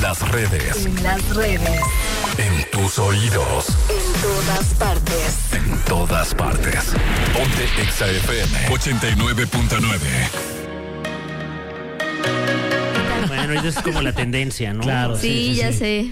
las redes. En las redes. En tus oídos. En todas partes. En todas partes. Ponte Exa FM 89.9. Bueno, esa es como la tendencia, ¿no? Claro. Sí, ya sé.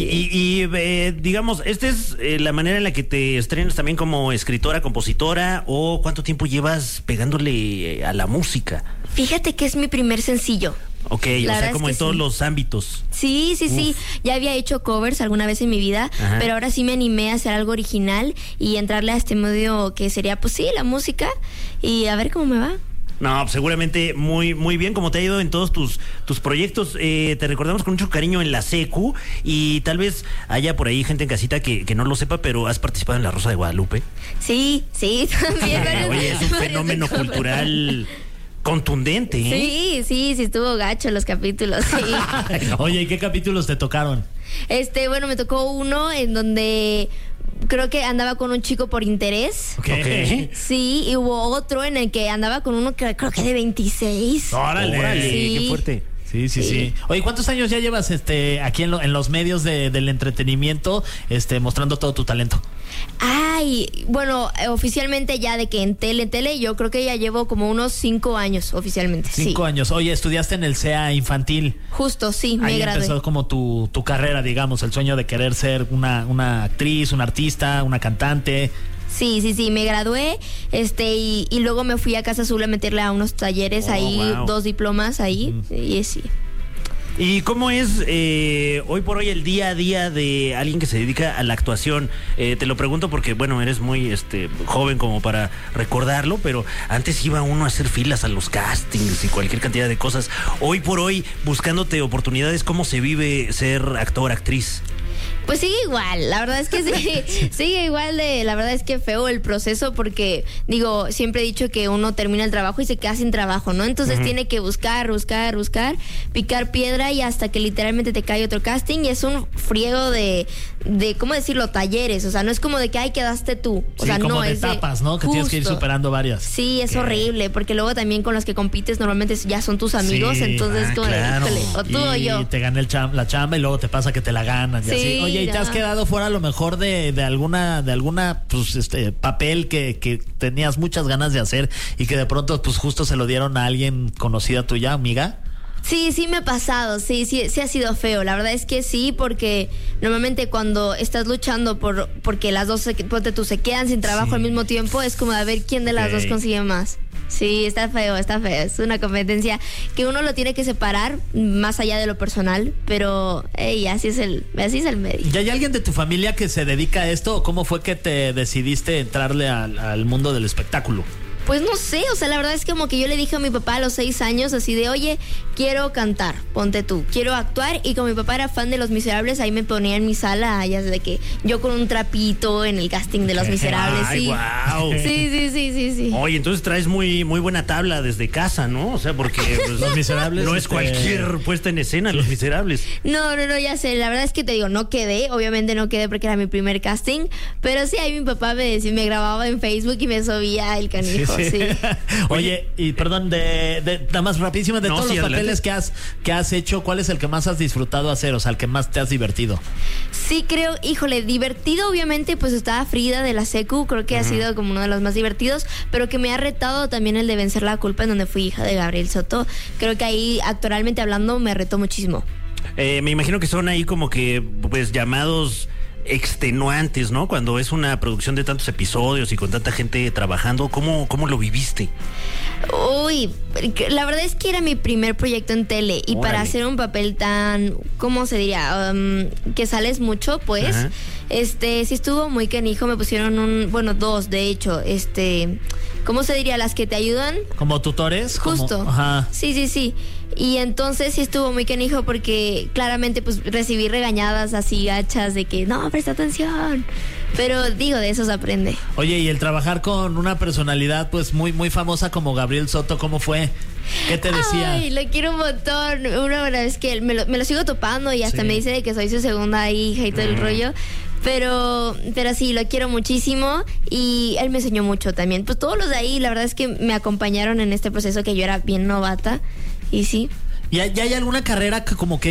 Y digamos, ¿esta es la manera en la que te estrenas también como escritora, compositora? ¿O cuánto tiempo llevas pegándole a la música? Fíjate que es mi primer sencillo. Ok, La o sea, verdad como es en que todos sí. los ámbitos. Sí. Ya había hecho covers alguna vez en mi vida, Ajá. pero ahora sí me animé a hacer algo original y entrarle a este medio que sería, pues sí, la música y a ver cómo me va. No, seguramente muy, muy bien, como te ha ido en todos tus proyectos. Te recordamos con mucho cariño en la secu y tal vez haya por ahí gente en casita que no lo sepa, pero has participado en La Rosa de Guadalupe. Sí, también. Oye, es un fenómeno cultural contundente, ¿eh? Sí, estuvo gacho los capítulos, sí. Oye, ¿y qué capítulos te tocaron? Bueno, me tocó uno en donde creo que andaba con un chico por interés. Ok. Sí, y hubo otro en el que andaba con uno que creo que de 26. Órale. Sí. Qué fuerte. Sí. Oye, ¿cuántos años ya llevas aquí en los medios del entretenimiento mostrando todo tu talento? Ay, bueno, oficialmente ya de que en tele, yo creo que ya llevo como unos 5 años oficialmente. 5 años. Oye, estudiaste en el CEA infantil. Justo, sí, me Ahí gradué. empezó como tu carrera, digamos, el sueño de querer ser una actriz, una artista, una cantante. Sí, me gradué, y luego me fui a Casa Azul a meterle a unos talleres ahí, wow. 2 diplomas ahí, y sí. ¿Y cómo es hoy por hoy el día a día de alguien que se dedica a la actuación? Te lo pregunto porque, bueno, eres muy joven como para recordarlo, pero antes iba uno a hacer filas a los castings y cualquier cantidad de cosas. Hoy por hoy, buscándote oportunidades, ¿cómo se vive ser actor, actriz? Pues sigue igual, la verdad es que sigue igual la verdad es que feo el proceso porque, digo, siempre he dicho que uno termina el trabajo y se queda sin trabajo, ¿no? Entonces tiene que buscar, picar piedra y hasta que literalmente te cae otro casting y es un friego de ¿cómo decirlo? Talleres, o sea, no es como de que, ay, quedaste tú, o sea, como no, de es etapas, ¿no? Que tienes que ir justo. superando varias. Sí, es horrible, porque luego también con los que compites normalmente ya son tus amigos, Sí, entonces como claro. híjole, o tú o yo. Y te gané la chamba y luego te pasa que te la ganan y Sí, así. Oye, ¿y te ya. has quedado fuera a lo mejor de alguna pues papel que tenías muchas ganas de hacer y que de pronto pues justo se lo dieron a alguien conocida tuya, amiga? Sí me ha pasado, sí ha sido feo, la verdad es que sí, porque normalmente cuando estás luchando porque las dos ponte tú, se quedan sin trabajo al mismo tiempo, es como a ver quién de las dos consigue más. Sí, está feo, es una competencia que uno lo tiene que separar más allá de lo personal, pero así es el medio. ¿Y hay alguien de tu familia que se dedica a esto o cómo fue que te decidiste entrarle al mundo del espectáculo? Pues no sé, o sea, la verdad es que como que yo le dije a mi papá a los 6 años así de, oye, quiero cantar, ponte tú, quiero actuar, y como mi papá era fan de Los Miserables, ahí me ponía en mi sala, ya de que yo con un trapito en el casting de Los Miserables. Ay, sí. Wow. Sí. Oye, entonces traes muy, muy buena tabla desde casa, ¿no? O sea, porque pues, Los Miserables no es cualquier puesta en escena, Los Miserables. No, ya sé, la verdad es que te digo, no quedé, obviamente no quedé porque era mi primer casting, pero sí, ahí mi papá me grababa en Facebook y me subía el canijo. Sí. Oye, y perdón, nada más rapidísimo, de No, todos sí, los adelante. papeles que has hecho, ¿cuál es el que más has disfrutado hacer? O sea, el que más te has divertido. Sí, creo, híjole, divertido obviamente, pues estaba Frida de la secu, creo que ha sido como uno de los más divertidos, pero que me ha retado también el de Vencer la Culpa, en donde fui hija de Gabriel Soto. Creo que ahí, actoralmente hablando, me retó muchísimo. Me imagino que son ahí como que, pues, llamados extenuantes, ¿no? Cuando es una producción de tantos episodios y con tanta gente trabajando, ¿cómo lo viviste? Uy, la verdad es que era mi primer proyecto en tele y Órale. para hacer un papel tan, ¿cómo se diría? Que sales mucho, pues, Ajá. sí estuvo muy canijo, me pusieron dos, de hecho, ¿cómo se diría? Las que te ayudan. ¿Como tutores? Justo. Ajá. Sí. Y entonces sí estuvo muy canijo porque claramente pues recibí regañadas así gachas de que no, presta atención. Pero digo, de eso se aprende. Oye, y el trabajar con una personalidad pues muy, muy famosa como Gabriel Soto, ¿cómo fue? ¿Qué te decía? Ay, lo quiero un montón. Una verdad es que me lo sigo topando y hasta Sí. me dice de que soy su segunda hija y todo el rollo. Pero sí, lo quiero muchísimo y él me enseñó mucho también. Pues todos los de ahí, la verdad es que me acompañaron en este proceso que yo era bien novata y sí. ¿Y hay alguna carrera que como que